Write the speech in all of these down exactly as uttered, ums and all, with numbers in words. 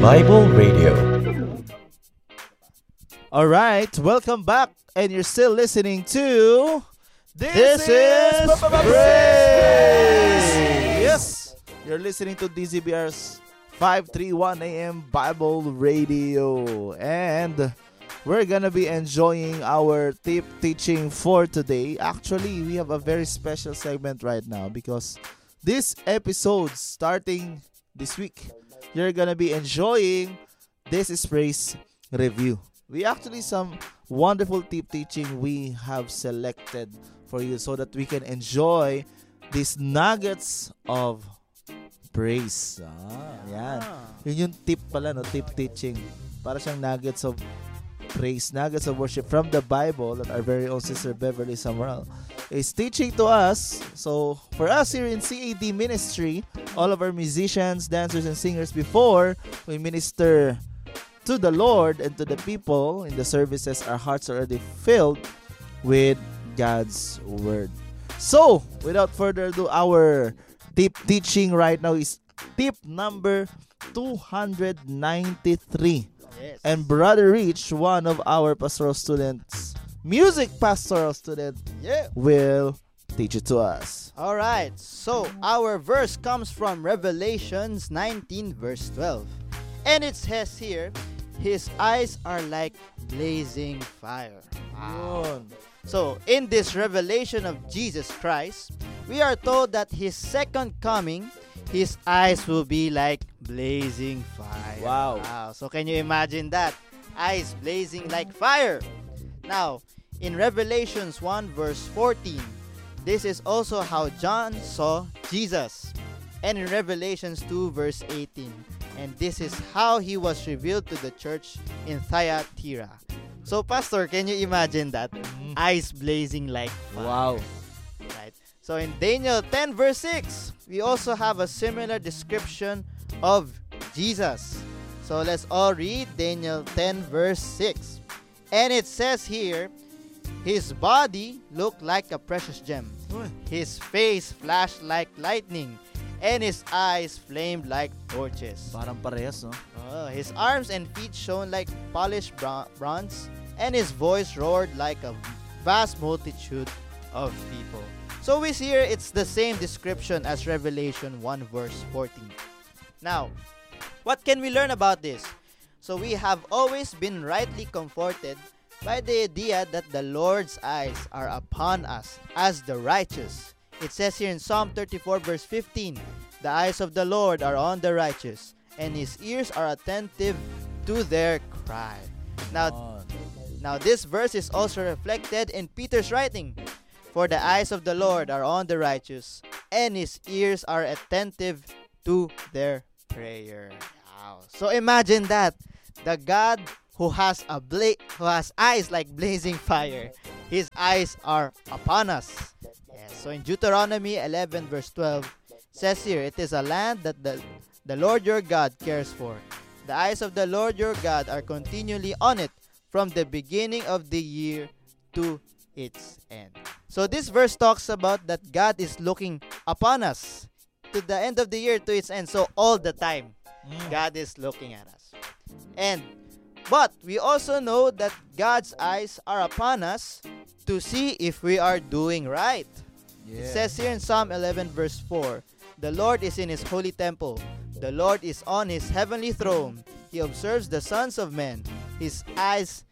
Bible Radio. All right, welcome back, and you're still listening to This is Praise. Yes, you're listening to D Z B R's five thirty-one A M Bible Radio, and we're gonna be enjoying our tip teaching for today. Actually, we have a very special segment right now because this episode starting this week, you're gonna be enjoying This is Praise review. We actually some wonderful tip teaching we have selected for you so that we can enjoy these nuggets of praise. Ah, yan. Yun yung tip pala, no? Tip teaching. Para siyang nuggets of praise, nuggets of worship from the Bible that our very own Sister Beverly Samuel is teaching to us. So, for us here in C A D Ministry, all of our musicians, dancers, and singers, before we minister to the Lord and to the people in the services, our hearts are already filled with God's Word. So, without further ado, our tip teaching right now is tip number two hundred ninety-three. Yes. And Brother Rich, one of our pastoral students, music pastoral student, Yeah. will teach it to us. All right. So our verse comes from Revelations nineteen verse twelve. And it says here, his eyes are like blazing fire. Yun. So in this revelation of Jesus Christ, we are told that his second coming, his eyes will be like blazing fire. Wow. Wow. So can you imagine that? Eyes blazing like fire. Now, in Revelations one verse fourteen, this is also how John saw Jesus. And in Revelations two verse eighteen, and this is how he was revealed to the church in Thyatira. So, Pastor, can you imagine that? Mm. Eyes blazing like fire. Wow. Right. So, in Daniel ten verse six, we also have a similar description of Jesus. So, let's all read Daniel ten verse six. And it says here, his body looked like a precious gem. Uy. His face flashed like lightning, and his eyes flamed like torches. Parang parehas, no? Oh, his arms and feet shone like polished bron- bronze, and his voice roared like a vast multitude of people. So we see here it's the same description as Revelation one verse fourteen. Now, what can we learn about this? So we have always been rightly comforted by the idea that the Lord's eyes are upon us as the righteous. It says here in Psalm thirty-four verse fifteen, the eyes of the Lord are on the righteous, and his ears are attentive to their cry. Now, On. now this verse is also reflected in Peter's writing. For the eyes of the Lord are on the righteous, and his ears are attentive to their prayer. Wow. So imagine that. The God who has a bla- who has eyes like blazing fire, his eyes are upon us. Yes. So in Deuteronomy eleven verse twelve, says here, it is a land that the, the Lord your God cares for. The eyes of the Lord your God are continually on it from the beginning of the year to its end. So this verse talks about that God is looking upon us to the end of the year to its end. So all the time, Mm. God is looking at us. And but we also know that God's eyes are upon us to see if we are doing right. Yeah. It says here in Psalm eleven verse four, the Lord is in his holy temple. The Lord is on his heavenly throne. He observes the sons of men. His eyes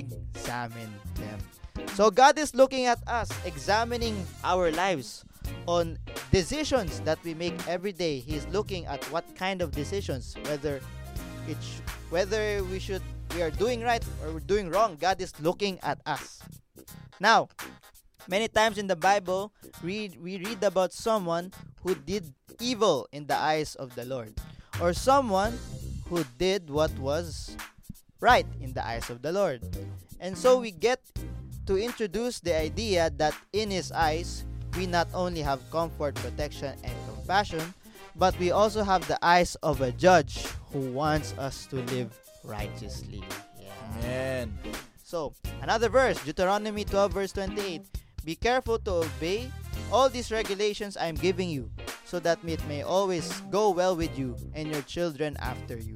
examine them. So God is looking at us, examining our lives on decisions that we make every day. He's looking at what kind of decisions, whether it sh- whether we should we are doing right or we're doing wrong. God is looking at us. Now, many times in the Bible, we, we read about someone who did evil in the eyes of the Lord, or someone who did what was right in the eyes of the Lord. And so we get to introduce the idea that in his eyes, we not only have comfort, protection, and compassion, but we also have the eyes of a judge who wants us to live righteously. Yeah. Amen. So, another verse, Deuteronomy twelve verse twenty-eight. Be careful to obey all these regulations I am giving you, so that it may always go well with you and your children after you.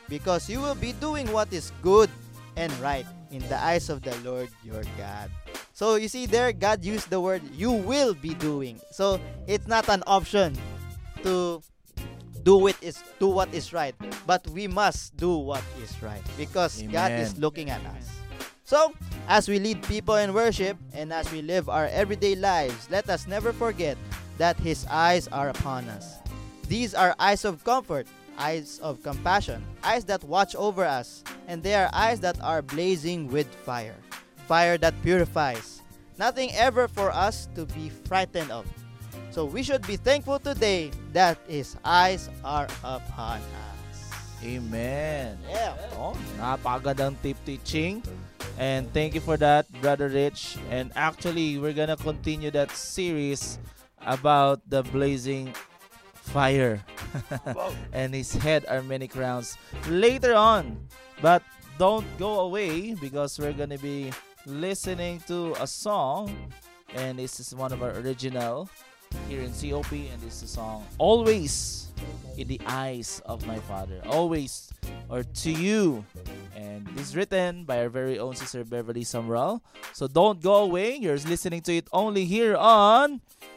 because you will be doing what is good and right in the eyes of the Lord your God. So you see there, God used the word you will be doing. So it's not an option to do it is do what is right, but we must do what is right because God is Amen. looking at us. So as we lead people in worship and as we live our everyday lives, let us never forget that His eyes are upon us. These are eyes of comfort, eyes of compassion, eyes that watch over us, and they are eyes that are blazing with fire, fire that purifies. Nothing ever for us to be frightened of. So we should be thankful today that His eyes are upon us. Amen. Yeah. Oh, napakagandang tip teaching. And thank you for that, Brother Rich. And actually, we're gonna continue that series about the blazing fire. And his head are many crowns later on. But don't go away because we're gonna be listening to a song. And this is one of our original here in C O P. And this is a song, Always in the Eyes of My Father. Always, or to you. And this is written by our very own Sister Beverly Sumrall. So don't go away. You're listening to it only here on